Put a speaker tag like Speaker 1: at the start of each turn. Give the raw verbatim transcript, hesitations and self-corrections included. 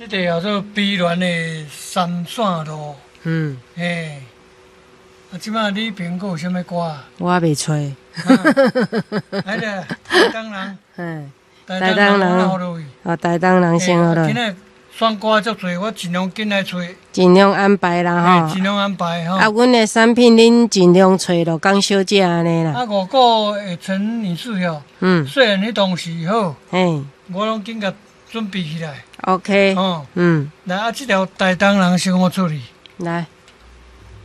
Speaker 1: 这个叫做碧峦的三线路。嗯，嘿，啊，即摆你评估有啥物歌啊？
Speaker 2: 我未吹。
Speaker 1: 哎呀，台东人，
Speaker 2: 嗯，
Speaker 1: 台东人好落去。
Speaker 2: 哦，台东人先好落。
Speaker 1: 今仔选歌足多，我尽量紧来找。
Speaker 2: 尽量安排啦吼。
Speaker 1: 尽量安排吼。
Speaker 2: 啊，阮的产品恁尽量找咯，讲小姐安尼啦。
Speaker 1: 啊，五个会成女士吼。嗯。虽然迄当时好。嘿。我拢紧甲准备起来。
Speaker 2: OK。哦。嗯。
Speaker 1: 来啊，这条台东人先我处理。
Speaker 2: 来。